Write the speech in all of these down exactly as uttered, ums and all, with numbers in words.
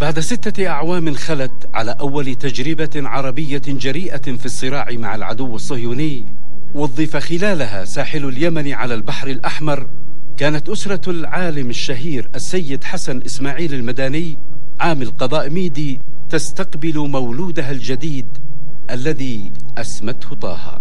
بعد ستة أعوام خلت على أول تجربة عربية جريئة في الصراع مع العدو الصهيوني وظف خلالها ساحل اليمن على البحر الأحمر، كانت أسرة العالم الشهير السيد حسن إسماعيل المداني عامل قضاء ميدي تستقبل مولودها الجديد الذي أسمته طه.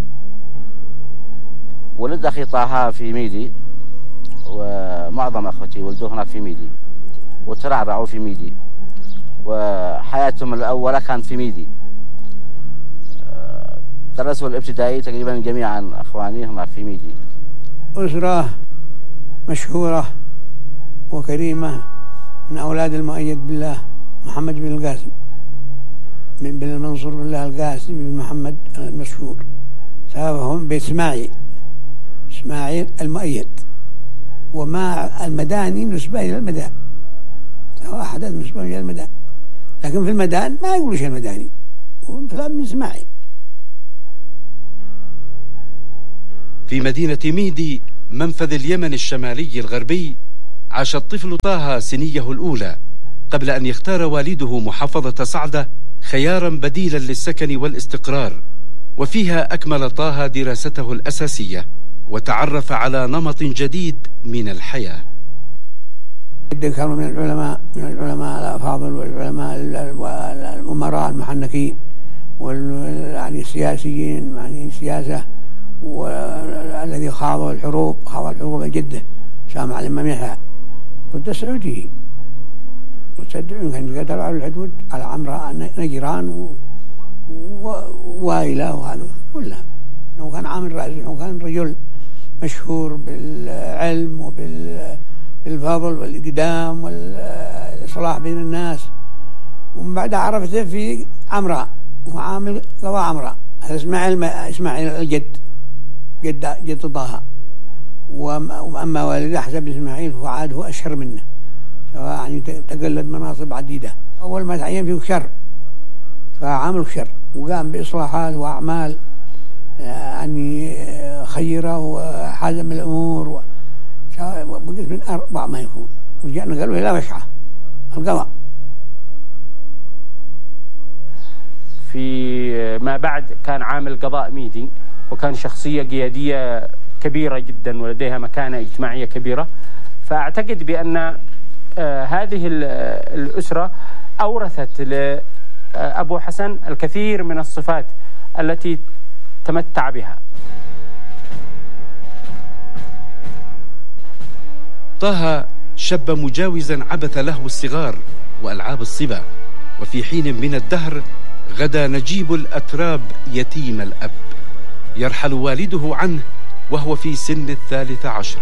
ولد أخي طه في ميدي، ومعظم أخوتي ولدوا هناك في ميدي وترعرعوا في ميدي، وحياتهم الأولى كانت في ميدي. درسوا الابتدائي تقريبا جميعا أخواني هناك في ميدي. أسرة مشهورة وكريمة من أولاد المؤيد بالله محمد بن القاسم من بن المنصور بالله القاسم بن محمد المشهور، سببهم بإسماعيل إسماعيل المؤيد، وما المداني نسبة إلى المدان، واحد نسبة إلى المدان، لكن في المدان ما يقولوش المداني، وكلام من إسماعيل. في مدينة ميدي منفذ اليمن الشمالي الغربي عاش الطفل طه سنيه الأولى قبل أن يختار والده محافظة صعدة خيارا بديلا للسكن والاستقرار، وفيها أكمل طه دراسته الأساسية وتعرف على نمط جديد من الحياة. كانوا من العلماء من العلماء الأفاضل والعلماء الأمراء المحنكين يعني السياسيين، يعني سياسة، والذي خاضوا الحروب خاضوا الحروب جده سامع الإمام يحيى ضد السعوديين، وتصدقون كان قتلوا على الحدود على عمراء نجران ووايلة وهذا كلها. وكان عامل رازح، وكان رجل مشهور بالعلم وبالفضل والإقدام والإصلاح بين الناس. ومن بعد عرفته في عمراء وعامل قضاء عمراء، هذا إسماعيل إسماعيل الجد جد جد طه. وأما والده حسب إسماعيل فهو عاد هو أشهر منه، سواء يعني تقلد مناصب عديدة. أول ما تعين فيه شر فعامل شر، وقام بإصلاحات وأعمال يعني خيرة وحازم الأمور، وبقيت من أربع ما يكون، ورجعنا قالوا إلى مشعة القضاء. في ما بعد كان عامل قضاء ميدي، وكان شخصية قيادية كبيرة جدا ولديها مكانة اجتماعية كبيرة. فأعتقد بأن هذه الأسرة أورثت لأبو حسن الكثير من الصفات التي تمتع بها. طه شب مجاوزا عبث لهو الصغار وألعاب الصبا، وفي حين من الدهر غدا نجيب الأتراب يتيم الأب، يرحل والده عنه وهو في سن الثالث عشر.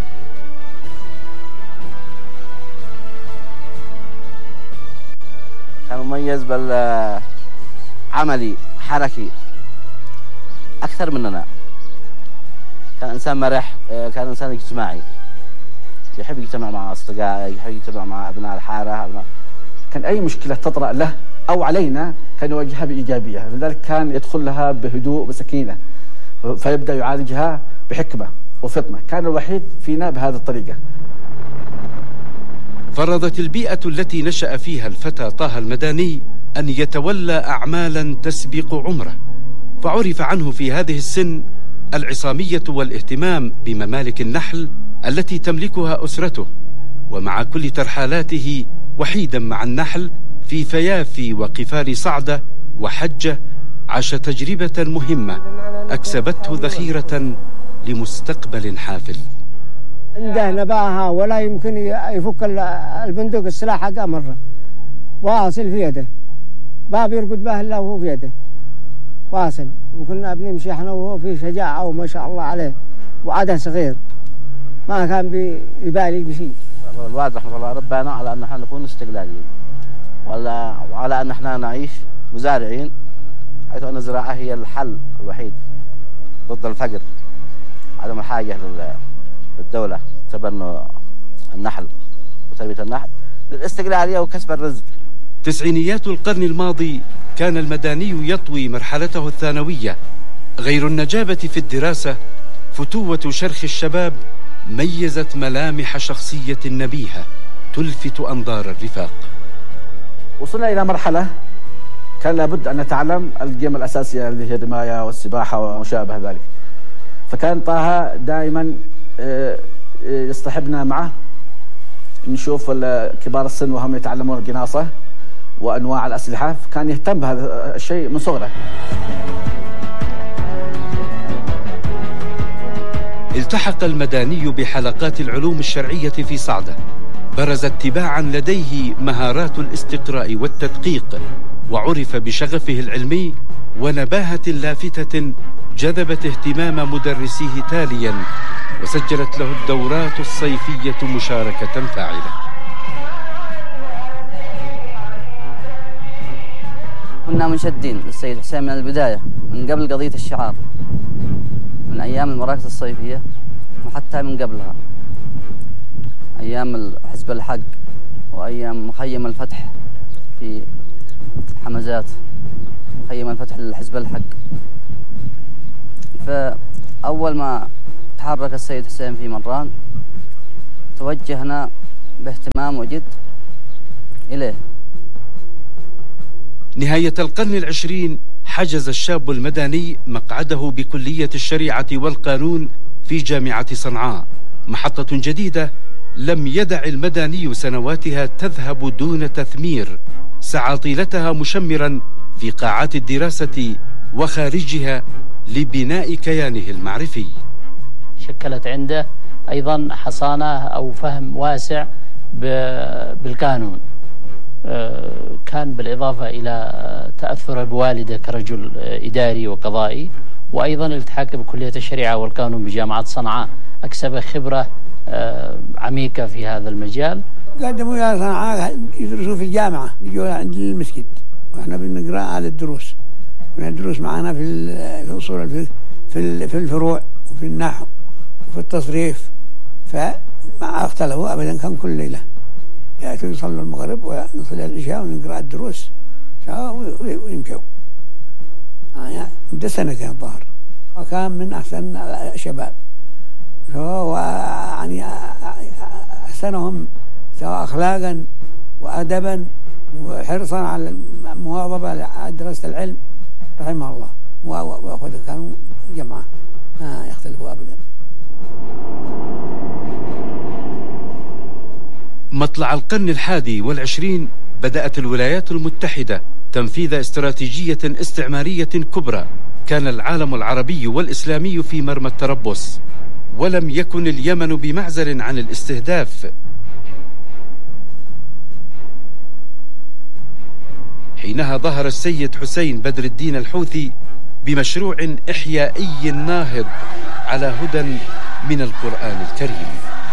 كان مميز بالعملي حركي أكثر مننا، كان إنسان مرح، كان إنسان اجتماعي، يحب يجتمع مع أصدقائه، يحب يجتمع مع أبناء الحارة. أبناء كان أي مشكلة تطرأ له أو علينا كان يواجهها بإيجابية، لذلك كان يدخل لها بهدوء وسكينة، فيبدأ يعالجها بحكمة وفطنة. كان الوحيد فينا بهذه الطريقة. فرضت البيئة التي نشأ فيها الفتى طه المداني أن يتولى أعمالا تسبق عمره، فعرف عنه في هذه السن العصامية والاهتمام بممالك النحل التي تملكها أسرته، ومع كل ترحالاته وحيدا مع النحل في فيافي وقفار صعدة وحجة عاش تجربة مهمة أكسبته ذخيرة لمستقبل حافل. عنده نباهة ولا يمكن يفك البندق السلاح حقه مرة، واصل في يده، باب يرقد به إلا وهو في يده واصل. وكنا بنمشي احنا وهو في شجاعة وما شاء الله عليه، وعاده صغير ما كان بيبالي بشيء. الوالد رحمه الله ربنا على أن احنا نكون استقلاليين، ولا وعلى أن احنا نعيش مزارعين، حيث أن الزراعة هي الحل الوحيد ضد الفقر، عدم الحاجة للدولة تبنى النحل وتربية النحل للاستقلالية وكسب الرزق. تسعينيات القرن الماضي كان المداني يطوي مرحلته الثانوية. غير النجابة في الدراسة، فتوة شرخ الشباب ميزت ملامح شخصية نبيهة تلفت أنظار الرفاق. وصلنا إلى مرحلة كان لابد أن نتعلم القيم الأساسية اللي هي الرماية والسباحة وما شابه ذلك. فكان طه دائما يصطحبنا معه نشوف كبار السن وهم يتعلمون القناصة وأنواع الأسلحة، فكان يهتم بهذا الشيء من صغره. التحق المداني بحلقات العلوم الشرعية في صعدة، برزت تباعا لديه مهارات الاستقراء والتدقيق، وعرف بشغفه العلمي ونباهة لافتة جذبت اهتمام مدرسيه تاليا، وسجلت له الدورات الصيفية مشاركة فاعلة. كنا منشدين للسيد حسين من البداية، من قبل قضية الشعار، من أيام المراكز الصيفية وحتى من قبلها، أيام حزب الحق وأيام مخيم الفتح في حمزات، مخيم الفتح لحزب الحق. فأول ما تحرك السيد حسين في مران توجهنا باهتمام وجد إليه. نهاية القرن العشرين حجز الشاب المدني مقعده بكلية الشريعة والقانون في جامعة صنعاء، محطة جديدة لم يدع المدني سنواتها تذهب دون تثمير، سعى طيلتها مشمرا في قاعات الدراسة وخارجها لبناء كيانه المعرفي. شكلت عنده أيضا حصانة أو فهم واسع بالقانون، كان بالإضافة إلى تأثره بوالده كرجل إداري وقضائي، وأيضا التحاق بكلية الشريعة والقانون بجامعة صنعاء، أكسب خبرة عميقة في هذا المجال. قدموا يا صنعاء يدرسوا في الجامعة، يجوا عند المسجد وإحنا بنقرأ على الدروس، وندرس معنا في الأصول في في الفروع وفي النحو وفي التصريف، فما اختلفوا أبدا، كان كل ليلة يأتوا يصلوا المغرب ونصلي العشاء ونقرأ الدروس ويمشوا. يعني مدة سنة كان ظهر، وكان من أحسن الشباب، يعني أحسنهم سواء أخلاقا وأدبا وحرصا على المواظبة على دراسة العلم رحمه الله، وأخوته كانوا جماعة ما يختلفوا أبدا. مطلع القرن الحادي والعشرين بدأت الولايات المتحدة تنفيذ استراتيجية استعمارية كبرى، كان العالم العربي والإسلامي في مرمى التربص، ولم يكن اليمن بمعزل عن الاستهداف. حينها ظهر السيد حسين بدر الدين الحوثي بمشروع إحيائي ناهض على هدى من القرآن الكريم.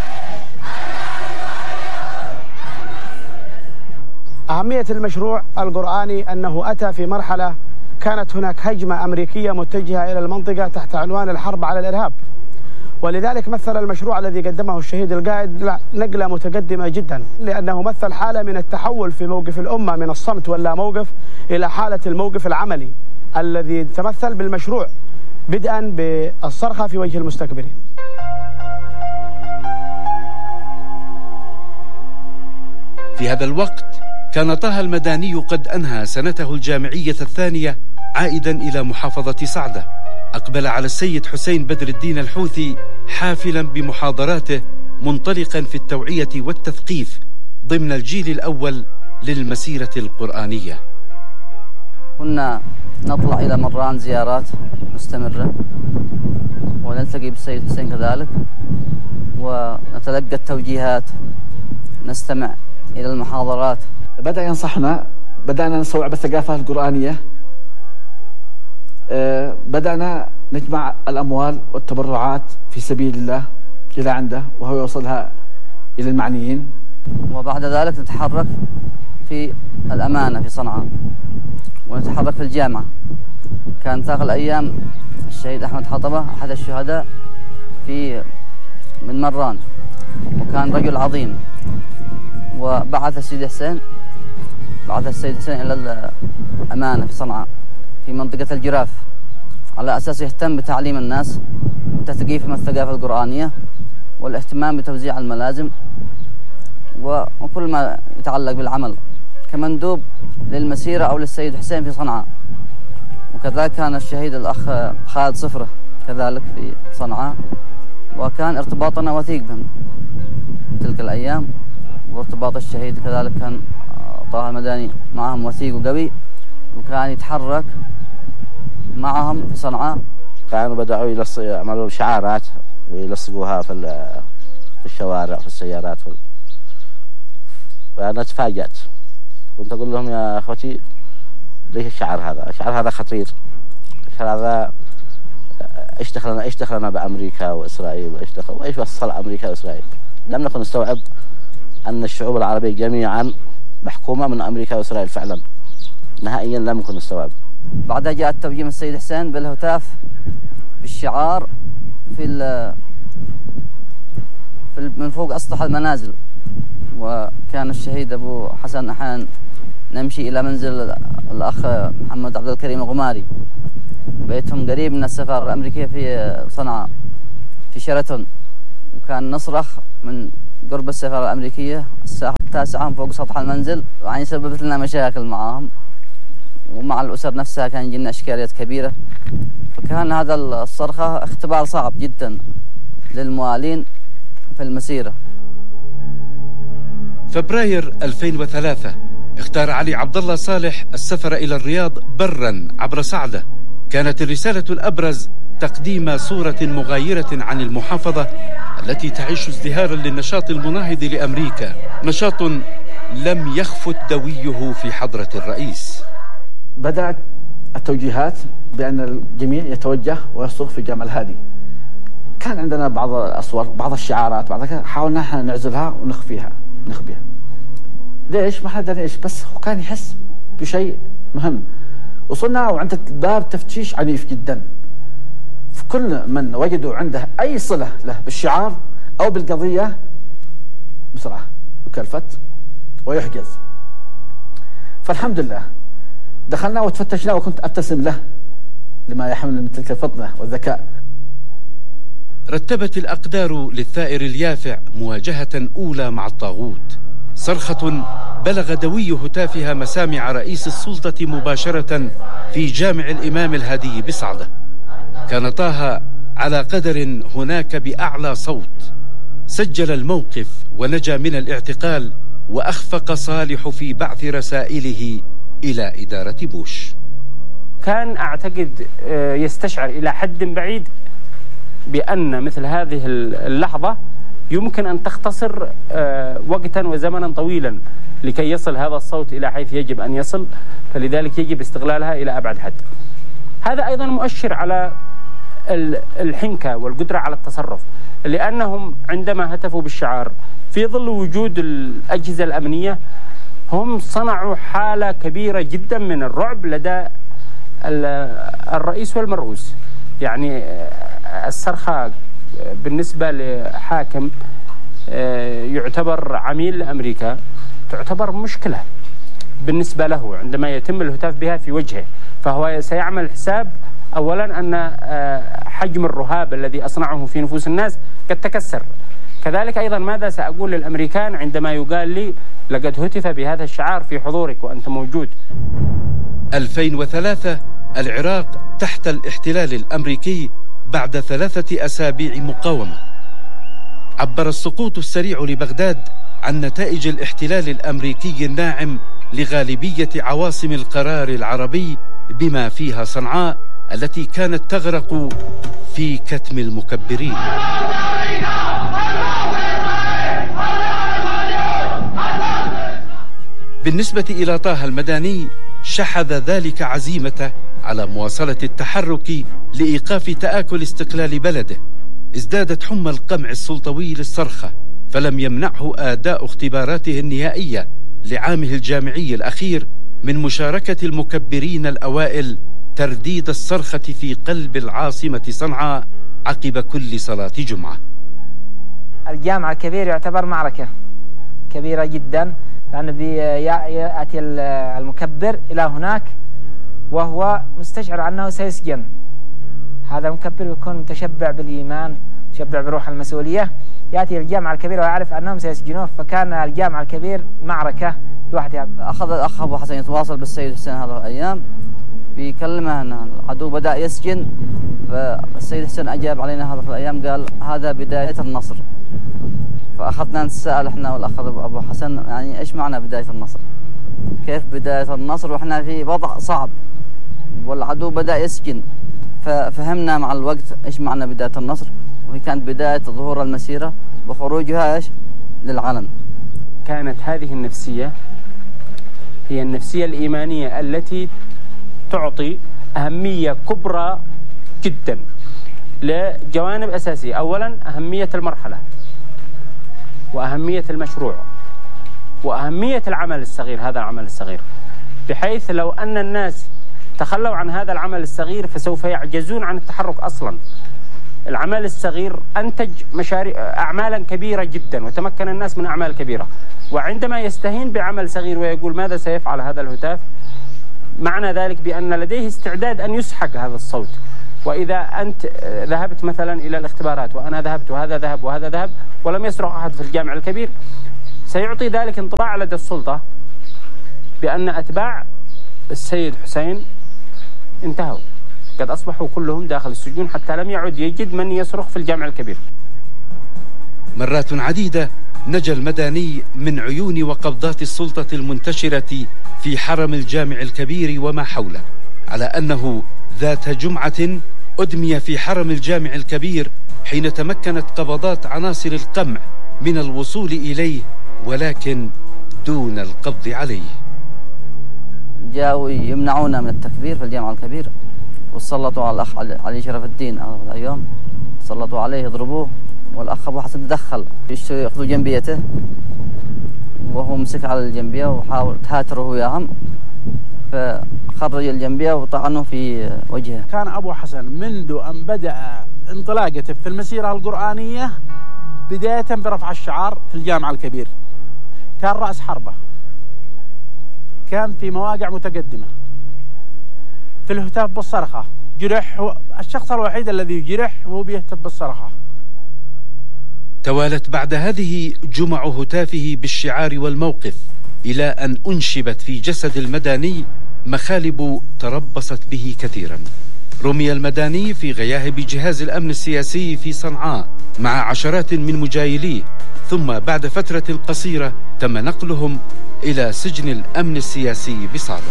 أهمية المشروع القرآني أنه أتى في مرحلة كانت هناك هجمة أمريكية متجهة إلى المنطقة تحت عنوان الحرب على الإرهاب، ولذلك مثل المشروع الذي قدمه الشهيد القائد نقلة متقدمة جدا، لأنه مثل حالة من التحول في موقف الأمة من الصمت واللا موقف إلى حالة الموقف العملي الذي تمثل بالمشروع، بدءا بالصرخة في وجه المستكبرين. في هذا الوقت كان طه المداني قد أنهى سنته الجامعية الثانية عائدا إلى محافظة صعدة. أقبل على السيد حسين بدر الدين الحوثي حافلا بمحاضراته منطلقا في التوعية والتثقيف ضمن الجيل الأول للمسيرة القرآنية. كنا نطلع إلى مران زيارات مستمرة، ونلتقي بالسيد حسين كذلك، ونتلقى التوجيهات، نستمع إلى المحاضرات. بدأ ينصحنا، بدأنا نستوعب الثقافة القرآنية، بدأنا نجمع الأموال والتبرعات في سبيل الله إلى عنده وهو يوصلها إلى المعنيين. وبعد ذلك نتحرك في الأمانة في صنعاء، ونتحرك في الجامعة. كانت آخر الأيام الشهيد أحمد حطبة أحد الشهداء في من مران، وكان رجل عظيم، وبعث السيد حسين بعث السيد حسين إلى الأمانة في صنعاء في منطقة الجراف، على أساس يهتم بتعليم الناس وتثقيفهم الثقافة القرآنية والاهتمام بتوزيع الملازم وكل ما يتعلق بالعمل كمندوب للمسيرة أو للسيد حسين في صنعاء. وكذلك كان الشهيد الأخ خالد صفرة كذلك في صنعاء، وكان ارتباطنا وثيق بهم تلك الأيام. وارتباط الشهيد كذلك كان طه المداني معهم وثيق وقوي، وكان يتحرك معهم في صنعاء. كانوا بدأوا يعملوا شعارات ويلصقوها في في الشوارع في السيارات في ال... فأنا تفاجأت، كنت أقول لهم يا أخوتي ليش الشعار هذا؟ الشعار هذا خطير، الشعار هذا إيش دخلنا إيش دخلنا بأمريكا وإسرائيل وإيش دخل وإيش وصل أمريكا وإسرائيل؟ لم نكن نستوعب أن الشعوب العربية جميعا محكومة من أمريكا وإسرائيل فعلا، نهائيا لم نكن نستوعب. بعدها جاء التوجيه السيد حسين بالهتاف بالشعار في في من فوق أسطح المنازل. وكان الشهيد أبو حسن أحيانا نمشي إلى منزل الأخ محمد عبد الكريم الغماري، بيتهم قريب من السفارة الأمريكية في صنعاء في شيراتون، وكان نصرخ من قرب السفارة الأمريكية الساعة التاسعة فوق سطح المنزل، يعني سببت لنا مشاكل معهم ومع الأسر نفسها، كان يجينا إشكاليات كبيرة. فكان هذا الصرخة اختبار صعب جدا للموالين في المسيرة. فبراير ألفين وثلاثة اختار علي عبد الله صالح السفر إلى الرياض برا عبر صعدة. كانت الرسالة الأبرز تقديم صورة مغايرة عن المحافظة التي تعيش ازدهارا للنشاط المناهض لأمريكا، نشاط لم يخفت دويه في حضرة الرئيس. بدأت التوجيهات بأن الجميع يتوجه ويصرخ في جامع الهادي. كان عندنا بعض الأصور، بعض الشعارات، بعض كذا، حاولنا احنا نعزلها ونخفيها نخبيها. ليش؟ ما حدا ايش، بس هو كان يحس بشيء مهم. وصلنا وعند باب تفتيش عنيف جدا. في كل من وجدوا عنده أي صلة له بالشعار أو بالقضية بسرعة يكلفت ويحجز. فالحمد لله دخلنا وتفتشنا، وكنت أبتسم له لما يحمل من تلك الفطنة والذكاء. رتبت الأقدار للثائر اليافع مواجهة أولى مع الطاغوت، صرخة بلغ دوي هتافها مسامع رئيس السلطة مباشرة في جامع الإمام الهادي بصعدة. كان طه على قدر هناك بأعلى صوت، سجل الموقف ونجا من الاعتقال، وأخفق صالح في بعث رسائله إلى إدارة بوش. كان أعتقد يستشعر إلى حد بعيد بأن مثل هذه اللحظة يمكن أن تختصر وقتا وزمنا طويلا لكي يصل هذا الصوت إلى حيث يجب أن يصل، فلذلك يجب استغلالها إلى أبعد حد. هذا أيضا مؤشر على الحنكة والقدرة على التصرف، لأنهم عندما هتفوا بالشعار في ظل وجود الأجهزة الأمنية هم صنعوا حالة كبيرة جدا من الرعب لدى الرئيس والمرؤوس. يعني الصرخة بالنسبة لحاكم يعتبر عميل لأمريكا تعتبر مشكلة بالنسبة له عندما يتم الهتاف بها في وجهه، فهو سيعمل حساب أولا أن حجم الرهاب الذي أصنعه في نفوس الناس قد تكسر. كذلك أيضا ماذا سأقول للأمريكان عندما يقال لي لقد هتف بهذا الشعار في حضورك وأنت موجود. ألفين وثلاثة العراق تحت الاحتلال الأمريكي بعد ثلاثة أسابيع مقاومة. عبر السقوط السريع لبغداد عن نتائج الاحتلال الأمريكي الناعم لغالبية عواصم القرار العربي بما فيها صنعاء التي كانت تغرق في كتم المكبرين. بالنسبة إلى طه المداني شحذ ذلك عزيمته على مواصلة التحرك لإيقاف تآكل استقلال بلده. ازدادت حمى القمع السلطوي للصرخة، فلم يمنعه آداء اختباراته النهائية لعامه الجامعي الأخير من مشاركة المكبرين الأوائل ترديد الصرخة في قلب العاصمة صنعاء عقب كل صلاة جمعة. الجامع الكبير يعتبر معركة كبيرة جدا، لأن يأتي المكبر إلى هناك وهو مستشعر أنه سيسجن. هذا المكبر يكون متشبع بالإيمان، متشبع بروح المسؤولية، يأتي الجامع الكبير ويعرف أنهم سيسجنوه. فكان الجامع الكبير معركة لوحدها. أخذ الأخ أبو حسن يتواصل بالسيد حسين هذه الأيام بيكلمه أن العدو بدأ يسجن، فالسيد حسين أجاب علينا هذه الأيام قال هذا بداية النصر. فأخذنا نتساءل إحنا والأخ أبو حسن يعني إيش معنى بداية النصر؟ كيف بداية النصر وإحنا في وضع صعب والعدو بدأ يسجن؟ ففهمنا مع الوقت إيش معنى بداية النصر، وهي كانت بداية ظهور المسيرة وخروجها إيش للعلن. كانت هذه النفسية هي النفسية الإيمانية التي تعطي أهمية كبرى جدا لجوانب أساسية. أولا أهمية المرحلة وأهمية المشروع وأهمية العمل الصغير، هذا العمل الصغير، بحيث لو أن الناس تخلوا عن هذا العمل الصغير فسوف يعجزون عن التحرك أصلا. العمل الصغير أنتج مشاريع أعمالا كبيرة جدا وتمكن الناس من أعمال كبيرة، وعندما يستهين بعمل صغير ويقول ماذا سيفعل هذا الهتاف، معنى ذلك بأن لديه استعداد أن يسحق هذا الصوت. وإذا أنت ذهبت مثلا إلى الاختبارات وأنا ذهبت وهذا ذهب وهذا ذهب ولم يصرخ أحد في الجامع الكبير، سيعطي ذلك انطباع لدى السلطة بأن أتباع السيد حسين انتهوا، قد أصبحوا كلهم داخل السجون حتى لم يعد يجد من يصرخ في الجامع الكبير. مرات عديدة نجا المداني من عيون وقبضات السلطة المنتشرة في حرم الجامع الكبير وما حوله، على أنه ذات جمعة أدمي في حرم الجامع الكبير حين تمكنت قبضات عناصر القمع من الوصول إليه، ولكن دون القبض عليه. جاءوا يمنعونا من التكبير في الجامع الكبير، وسلطوا على الأخ علي شرف الدين هذا الأيام، سلطوا عليه يضربوه، والأخ أبو حسن تدخل يأخذوا جنبيته وهو مسك على الجنبية وحاول تهاتروا وياهم، فخرج الجنبية وطعنوا في وجهه. كان أبو حسن منذ أن بدأ انطلاقته في المسيرة القرآنية بداية برفع الشعار في الجامع الكبير، كان رأس حربة، كان في مواقع متقدمة، في الهتاف بالصرخة، جرح هو الشخص الوحيد الذي يجرح وهو بيهتف بالصرخة. توالت بعد هذه جمع هتافه بالشعار والموقف، إلى أن أنشبت في جسد المداني مخالب تربصت به كثيرا. رمي المداني في غياهب جهاز الأمن السياسي في صنعاء مع عشرات من مجايليه، ثم بعد فترة قصيرة تم نقلهم إلى سجن الأمن السياسي بصالح.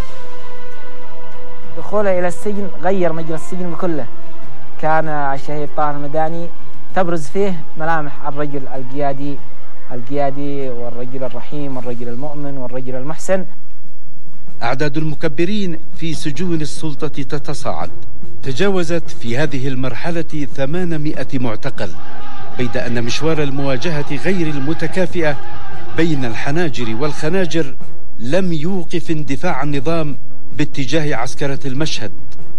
دخوله إلى السجن غير مجرى السجن كله. كان الشهيد طه المداني تبرز فيه ملامح الرجل القيادي القيادي والرجل الرحيم والرجل المؤمن والرجل المحسن. أعداد المكبرين في سجون السلطة تتصاعد، تجاوزت في هذه المرحلة ثمانمائة معتقل، بيد أن مشوار المواجهة غير المتكافئة بين الحناجر والخناجر لم يوقف اندفاع النظام باتجاه عسكرة المشهد.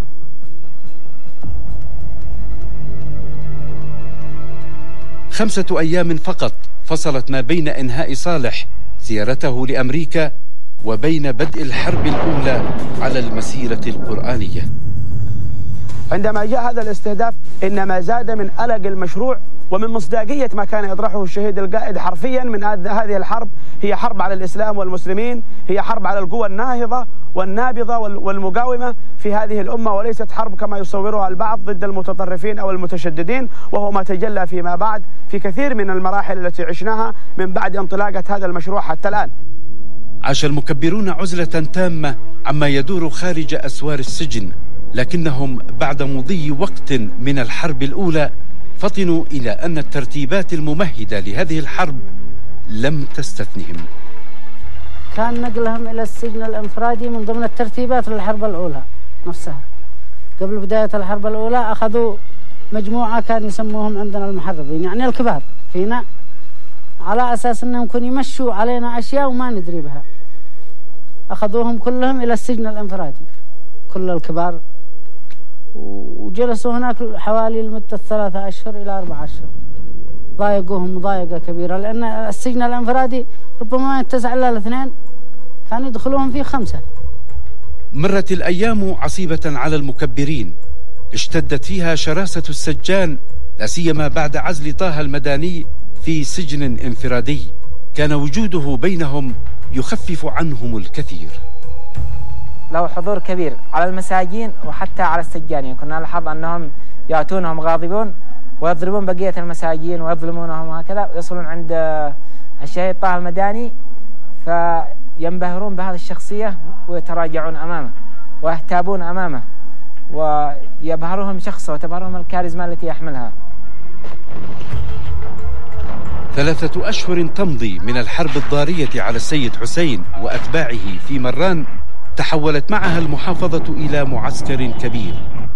خمسة أيام فقط فصلت ما بين إنهاء صالح زيارته لأمريكا وبين بدء الحرب الأولى على المسيرة القرآنية. عندما جاء هذا الاستهداف إنما زاد من ألق المشروع ومن مصداقية ما كان يطرحه الشهيد القائد حرفيا من هذه الحرب. هي حرب على الإسلام والمسلمين، هي حرب على القوى الناهضة والنابضة والمقاومة في هذه الأمة، وليست حرب كما يصورها البعض ضد المتطرفين أو المتشددين، وهو ما تجلى فيما بعد في كثير من المراحل التي عشناها من بعد انطلاقة هذا المشروع حتى الآن. عاش المكبرون عزلة تامة عما يدور خارج أسوار السجن، لكنهم بعد مضي وقت من الحرب الأولى فطنوا إلى أن الترتيبات الممهدة لهذه الحرب لم تستثنهم. كان نقلهم إلى السجن الانفرادي من ضمن الترتيبات للحرب الأولى نفسها. قبل بداية الحرب الأولى أخذوا مجموعة كان يسموهم عندنا المحرضين، يعني الكبار فينا، على أساس أنهم يكونوا يمشوا علينا أشياء وما ندري بها. أخذوهم كلهم إلى السجن الانفرادي كل الكبار، وجلسوا هناك حوالي لمدة ثلاثة أشهر إلى أربعة أشهر. ضايقوهم مضايقة كبيرة، لأن السجن الانفرادي ربما ما يتسع إلا الاثنين، كانوا يدخلوهم فيه خمسة. مرت الأيام عصيبة على المكبرين، اشتدت فيها شراسة السجان، لا سيما بعد عزل طه المداني في سجن انفرادي. كان وجوده بينهم يخفف عنهم الكثير. له حضور كبير على المساجين وحتى على السجانين. كنا نلاحظ أنهم يأتونهم غاضبون ويضربون بقية المساجين ويظلمونهم وهكذا، ويصلون عند الشهيد طه المداني فينبهرون بهذه الشخصية ويتراجعون أمامه ويهتابون أمامه ويبهرهم شخصه وتبهرهم الكاريزما التي يحملها. ثلاثة أشهر تمضي من الحرب الضارية على السيد حسين وأتباعه في مران، تحولت معها المحافظة إلى معسكر كبير.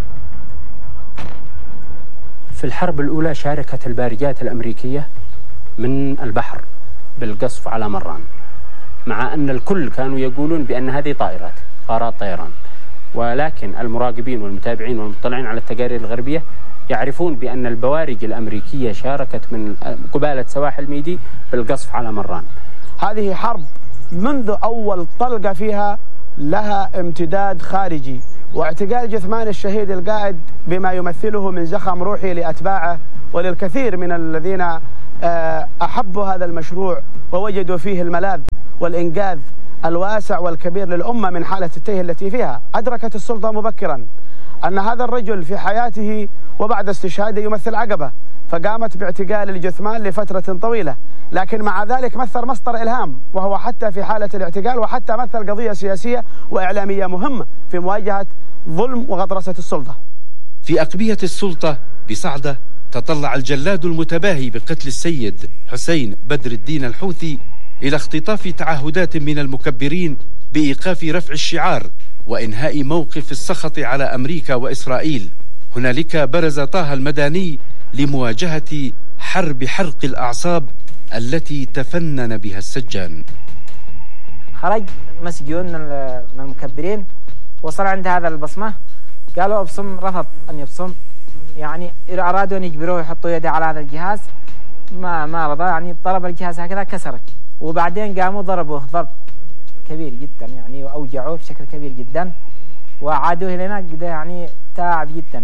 في الحرب الأولى شاركت البارجات الأمريكية من البحر بالقصف على مران، مع أن الكل كانوا يقولون بأن هذه طائرات غارات طيران، ولكن المراقبين والمتابعين والمطلعين على التقارير الغربية يعرفون بأن البوارج الأمريكية شاركت من قبالة سواحل ميدي بالقصف على مران. هذه حرب منذ أول طلقة فيها لها امتداد خارجي، واعتقال جثمان الشهيد القائد بما يمثله من زخم روحي لأتباعه وللكثير من الذين أحبوا هذا المشروع ووجدوا فيه الملاذ والإنقاذ الواسع والكبير للأمة من حالة التيه التي فيها. أدركت السلطة مبكرا أن هذا الرجل في حياته وبعد استشهاده يمثل عقبة، فقامت باعتقال الجثمان لفترة طويلة، لكن مع ذلك مثل مصدر إلهام، وهو حتى في حالة الاعتقال وحتى مثل قضية سياسية وإعلامية مهمة في مواجهة ظلم وغطرسة السلطة. في أقبية السلطة بصعدة تطلع الجلاد المتباهي بقتل السيد حسين بدر الدين الحوثي إلى اختطاف تعهدات من المكبرين بإيقاف رفع الشعار وإنهاء موقف السخط على أمريكا وإسرائيل. هنالك برز طه المداني لمواجهة حرب حرق الأعصاب التي تفنن بها السجان. خرج مسجون من المكبرين، وصل عند هذا البصمة، قالوا ابصم، رفض أن يبصم، يعني أرادوا أن يجبروه يحطوا يده على هذا الجهاز، ما ما رضى، يعني ضرب الجهاز هكذا كسرت، وبعدين قاموا ضربوه ضرب كبير جدا يعني وأوجعوه بشكل كبير جدا، وعادوه لنا قد يعني تعب جدا.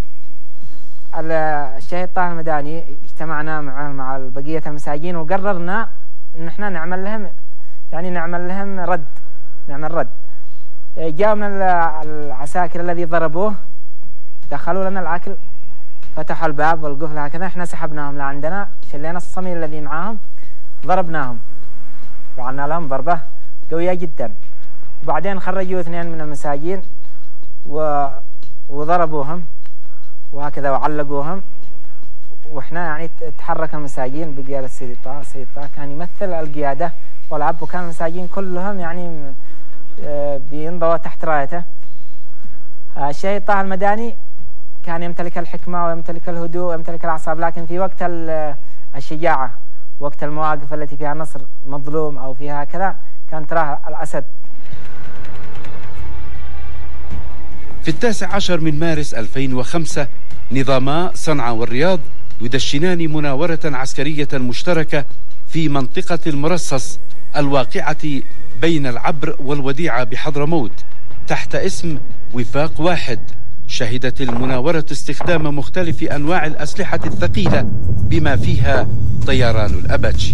الشهيد طه المداني اجتمعنا معه مع بقية المساجين وقررنا ان احنا نعمل لهم يعني نعمل لهم رد نعمل رد. جاء من العساكر الذي ضربوه، دخلوا لنا الأكل، فتحوا الباب والقفل هكذا، احنا سحبناهم لعندنا، شلينا الصميل الذي معاهم، ضربناهم، وعنا لهم ضربة قوية جدا. وبعدين خرجوا اثنين من المساجين و... وضربوهم وهكذا وعلقوهم، واحنا يعني تحرك المساجين بقيادة السيد طه. السيد طه كان يمثل القيادة والعب، وكان المساجين كلهم يعني بينضووا تحت رايته. الشهيد طه المداني كان يمتلك الحكمة ويمتلك الهدوء ويمتلك الأعصاب، لكن في وقت الشجاعة، وقت المواقف التي فيها نصر مظلوم أو فيها كذا، كان تراه الأسد. في التاسع عشر من مارس ألفين وخمسة نظاما صنعاء والرياض يدشنان مناورة عسكرية مشتركة في منطقة المرصص الواقعة بين العبر والوديعة بحضرموت تحت اسم وفاق واحد. شهدت المناورة استخدام مختلف أنواع الأسلحة الثقيلة بما فيها طيران الأباتشي.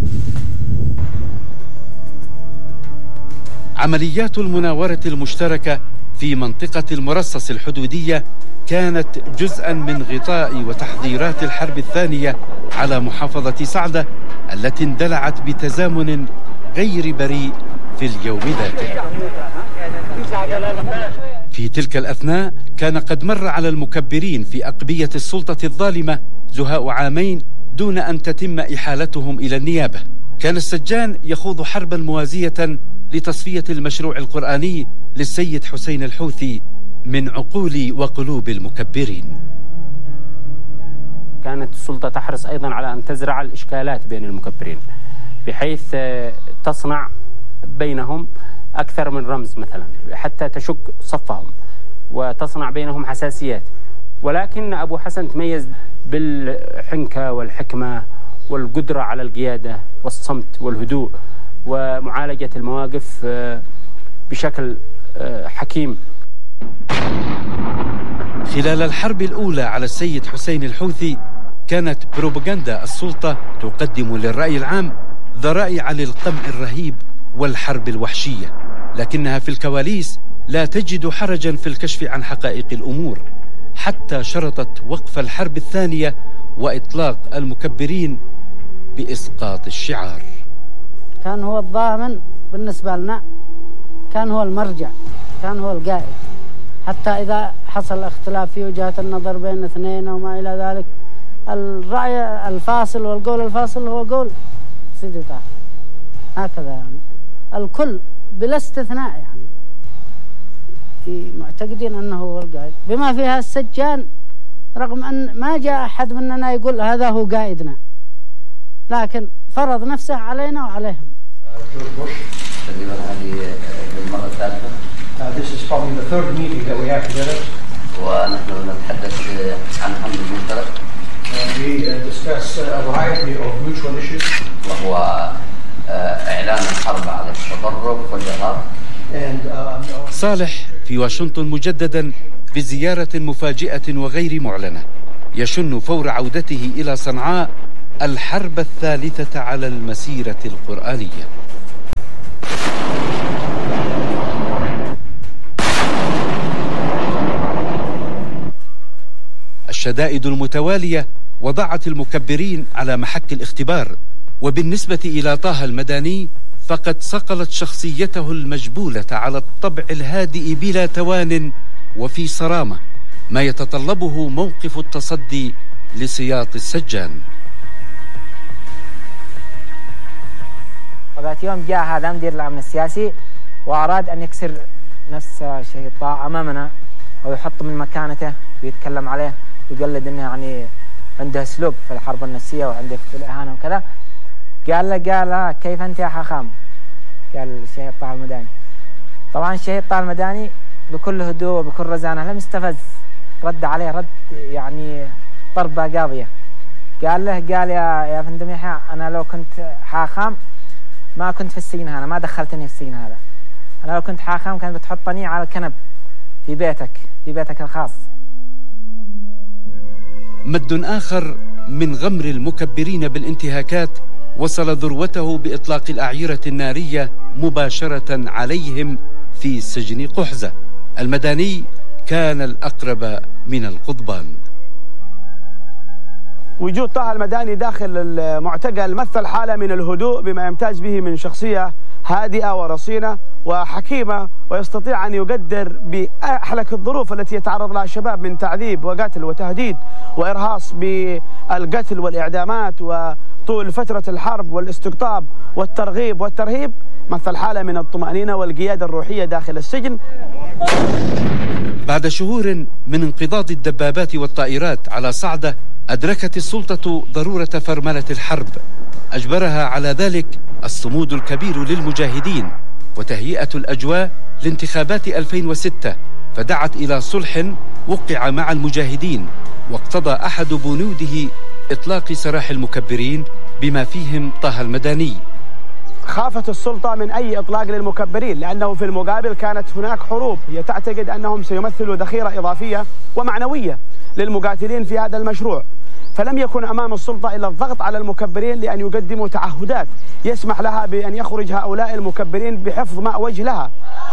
عمليات المناورة المشتركة في منطقة المرصص الحدودية كانت جزءا من غطاء وتحضيرات الحرب الثانية على محافظة صعدة التي اندلعت بتزامن غير بريء في اليوم ذاته. في تلك الأثناء كان قد مر على المكبرين في أقبية السلطة الظالمة زهاء عامين دون أن تتم إحالتهم إلى النيابة. كان السجان يخوض حربا موازية لتصفية المشروع القرآني للسيد حسين الحوثي من عقول وقلوب المكبرين. كانت السلطة تحرص أيضا على أن تزرع الإشكالات بين المكبرين، بحيث تصنع بينهم أكثر من رمز مثلا حتى تشك صفهم وتصنع بينهم حساسيات. ولكن أبو حسن تميز بالحنكة والحكمة والقدرة على القيادة والصمت والهدوء ومعالجة المواقف بشكل حكيم. خلال الحرب الأولى على السيد حسين الحوثي كانت بروباغندا السلطة تقدم للرأي العام ذرائع للقمع الرهيب والحرب الوحشية، لكنها في الكواليس لا تجد حرجا في الكشف عن حقائق الأمور، حتى شرطت وقف الحرب الثانية وإطلاق المكبرين بإسقاط الشعار. كان هو الضامن بالنسبة لنا، كان هو المرجع، كان هو القائد، حتى إذا حصل اختلاف في وجهات النظر بين اثنين وما إلى ذلك، الرأي الفاصل والقول الفاصل هو قول سيدي طه. هكذا يعني الكل بلا استثناء يعني معتقدين أنه هو القائد، بما فيها السجان، رغم أن ما جاء أحد مننا يقول هذا هو قائدنا، لكن فرض نفسه علينا وعليهم. تقريبا هذه المرة الثالثة. This is probably the third meeting that we have together. ونحن نتحدث عن أمر مشترك. We discuss a variety of mutual issues. وهو إعلان الحرب على التطرف والإرهاب. صالح في واشنطن مجددا بزيارة مفاجئة وغير معلنة، يشن فور عودته إلى صنعاء الحرب الثالثة على المسيرة القرآنية. الشدائد المتوالية وضعت المكبرين على محك الاختبار، وبالنسبة إلى طه المداني فقد صقلت شخصيته المجبولة على الطبع الهادئ بلا توان وفي صرامة، ما يتطلبه موقف التصدي لسياط السجان. وذات يوم جاء هذا مدير الأمن السياسي وأراد أن يكسر نفس الشهيد طه أمامنا ويحط من مكانته ويتكلم عليه ويقلد أنه يعني عنده أسلوب في الحرب النفسية وعنده في الإهانة وكذا. قال له قال كيف أنت يا حاخام؟ قال الشهيد طه المداني. طبعا الشهيد طه المداني بكل هدوء وبكل رزانة لم يستفز، رد عليه رد يعني ضربة قاضية. قال له قال يا يا فندم يحيى، أنا لو كنت حاخام ما كنت في السجن هذا، ما دخلتني في السجن هذا. أنا لو كنت حاخام كان بتحطني على الكنب في بيتك في بيتك الخاص. مد آخر من غمر المكبرين بالانتهاكات وصل ذروته بإطلاق الأعيرة النارية مباشرة عليهم في سجن قحزة. المداني كان الأقرب من القضبان. وجود طه المداني داخل المعتقل مثل حالة من الهدوء بما يمتاز به من شخصية هادئة ورصينة وحكيمة، ويستطيع أن يقدر بأحلك الظروف التي يتعرض لها الشباب من تعذيب وقتل وتهديد وإرهاص بالقتل والإعدامات وطول فترة الحرب والاستقطاب والترغيب والترهيب. مثل حالة من الطمأنينة والقيادة الروحية داخل السجن. بعد شهور من انقضاض الدبابات والطائرات على صعدة، أدركت السلطة ضرورة فرملة الحرب، أجبرها على ذلك الصمود الكبير للمجاهدين وتهيئة الأجواء لانتخابات ألفين وستة، فدعت إلى صلح وقع مع المجاهدين، واقتضى أحد بنوده إطلاق سراح المكبرين بما فيهم طه المداني. خافت السلطة من أي إطلاق للمكبرين، لأنه في المقابل كانت هناك حروب هي تعتقد أنهم سيمثلوا ذخيرة إضافية ومعنوية للمقاتلين في هذا المشروع، فلم يكن أمام السلطة إلا الضغط على المكبرين لأن يقدموا تعهدات يسمح لها بأن يخرج هؤلاء المكبرين بحفظ ماء وجه لها.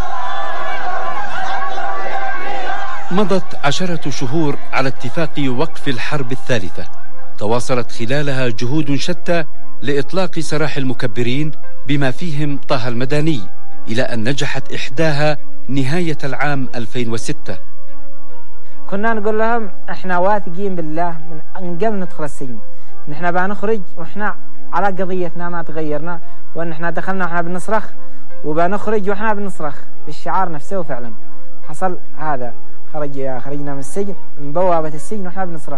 مضت عشرة شهور على اتفاق وقف الحرب الثالثة، تواصلت خلالها جهود شتى لإطلاق سراح المكبرين بما فيهم طه المداني، إلى أن نجحت إحداها نهاية العام ألفين وستة. كنا نقول لهم احنا واثقين بالله من قبل ندخل السجن ان احنا بنخرج واحنا على قضيتنا ما تغيرنا، وان احنا دخلنا واحنا بنصرخ وبنخرج واحنا بنصرخ بالشعار نفسه، وفعلا حصل هذا. خرج خرجنا من السجن من بوابة السجن واحنا بنصرخ.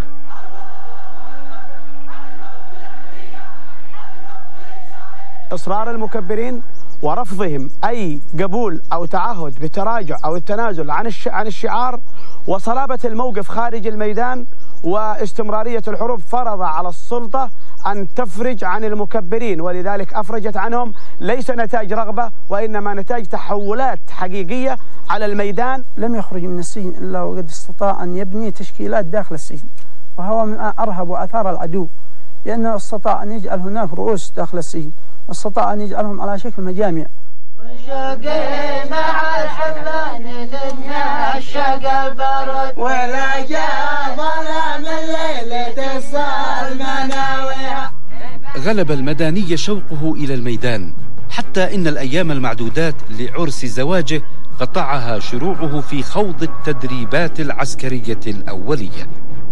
إصرار المكبرين ورفضهم أي قبول أو تعهد بالتراجع أو التنازل عن عن الشعار وصلابة الموقف خارج الميدان واستمرارية الحروب فرض على السلطة أن تفرج عن المكبرين، ولذلك أفرجت عنهم ليس نتاج رغبة وإنما نتاج تحولات حقيقية على الميدان. لم يخرج من السجن إلا وقد استطاع أن يبني تشكيلات داخل السجن، وهو من أرهب وأثار العدو، لأنه استطاع أن يجعل هناك رؤوس داخل السجن، واستطاع أن يجعلهم على شكل مجامع شوقي مع الحبان ذنيا الشق البرد ولا جاء ظلام الليل تصال مناويها. غلب المداني شوقه إلى الميدان، حتى إن الأيام المعدودات لعرس زواجه قطعها شروعه في خوض التدريبات العسكرية الأولية.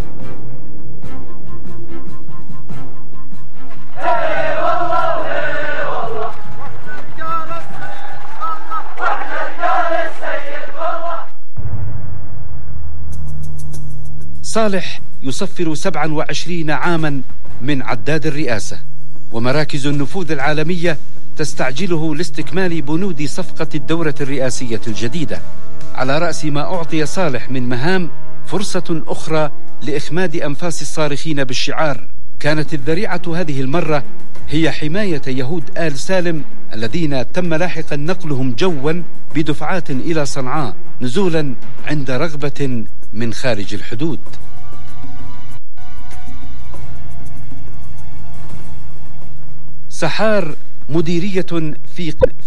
صالح يصفر سبعا وعشرين عاما من عداد الرئاسة، ومراكز النفوذ العالمية تستعجله لاستكمال بنود صفقة الدورة الرئاسية الجديدة. على رأس ما أعطي صالح من مهام فرصة أخرى لإخماد أنفاس الصارخين بالشعار. كانت الذريعة هذه المرة هي حماية يهود آل سالم الذين تم لاحقا نقلهم جوا بدفعات إلى صنعاء نزولا عند رغبة من خارج الحدود. سحار مديرية في